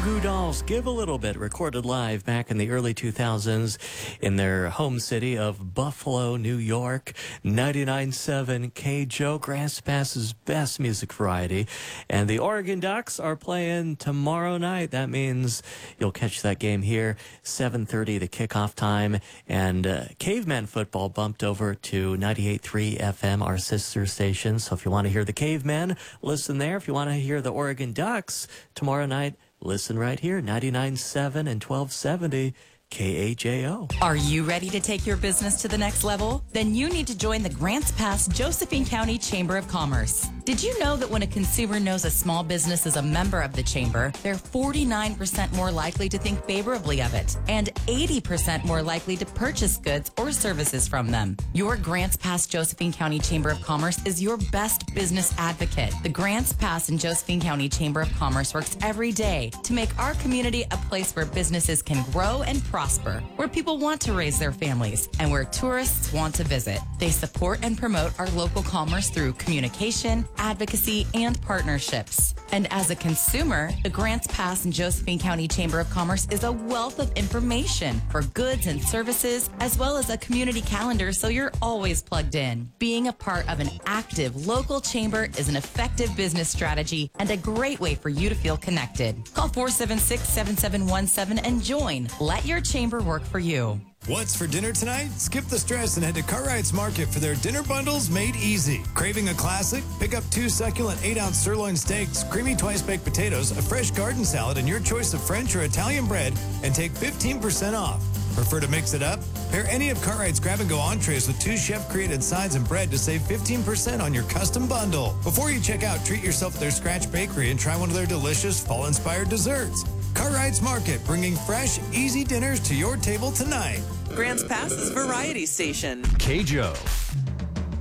Goo Dolls, Give a Little Bit, recorded live back in the early 2000s in their home city of Buffalo, New York. 99.7 KJO, Grants Pass's best music variety. And the Oregon Ducks are playing tomorrow night. That means you'll catch that game here, 7:30, the kickoff time. And Caveman football bumped over to 98.3 FM, our sister station. So if you want to hear the Cavemen, listen there. If you want to hear the Oregon Ducks tomorrow night, listen right here, 99.7 and 1270 KHAO. Are you ready to take your business to the next level? Then you need to join the Grants Pass Josephine County Chamber of Commerce. Did you know that when a consumer knows a small business is a member of the chamber, they're 49% more likely to think favorably of it and 80% more likely to purchase goods or services from them? Your Grants Pass Josephine County Chamber of Commerce is your best business advocate. The Grants Pass and Josephine County Chamber of Commerce works every day to make our community a place where businesses can grow and prosper, where people want to raise their families, and where tourists want to visit. They support and promote our local commerce through communication, advocacy, and partnerships. And as a consumer, the Grants Pass and Josephine County Chamber of Commerce is a wealth of information for goods and services, as well as a community calendar so you're always plugged in. Being a part of an active local chamber is an effective business strategy and a great way for you to feel connected. Call 476-7717 and join. Let your chamber work for you. What's for dinner tonight? Skip the stress and head to Cartwright's Market for their dinner bundles made easy. Craving a classic? Pick up 2 succulent 8-ounce sirloin steaks, creamy twice-baked potatoes, a fresh garden salad, and your choice of French or Italian bread, and take 15% off. Prefer to mix it up? Pair any of Cartwright's grab-and-go entrees with 2 chef-created sides and bread to save 15% on your custom bundle. Before you check out, treat yourself at their Scratch Bakery and try one of their delicious fall-inspired desserts. Cartwright's Market, bringing fresh, easy dinners to your table tonight. Grants Pass is Variety Station. KJO.